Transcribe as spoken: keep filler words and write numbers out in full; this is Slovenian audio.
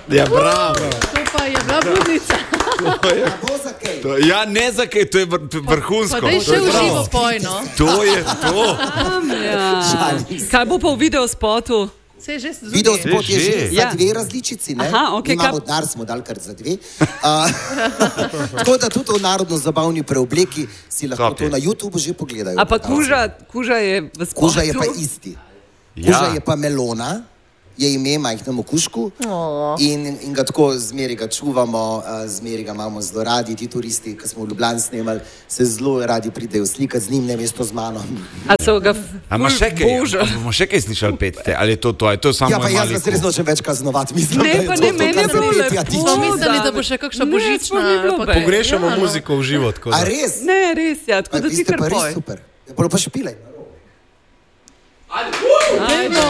Ja, bravo. To pa je bila budnica. To, ja, ne za kaj, to je vr, vrhunsko. Pa daj še v živo pojno. To je to. Ja. Kaj bo pa v videospotu? Se je že združil. Video spot je že za Ja. dve različici, ne? Aha, okej, Imamo kaj- dar, smo dali kar za dve. Uh, tako da tudi v narodno-zabavni preobleki si lahko Top to je. na YouTubu že pogledajo. A pa kuža, kuža je v spotu? Kuža je pa isti. Kuža je pa melona, je ime majhnemu kužku in, in ga tako zmeri ga čuvamo, uh, zmeri ga imamo zelo radi. Ti turisti, ki smo v Ljubljani snemali, se zelo radi pridejo slikati z njim, ne mesto z mano. A so ga A imaš še kaj? boža? A bomo še kaj slišali pete? Ali je to to? Ali je to samo Ja, pa moj jaz mali vas res kup? nočem več kaznovati. Mislim, Ne, da je pa to ne, to, meni kar je se bilo petja lepo. tiče. Smo mislili, da bo še kakšna Ne, božična. sploh ni bilo pa- Pogrešamo Ja, no. muziko v živo, tako A da. res? Ne, res, ja, tako Pa da vi ti ste kar pa res poj. super. Ja, pa pa špilej. Ajde.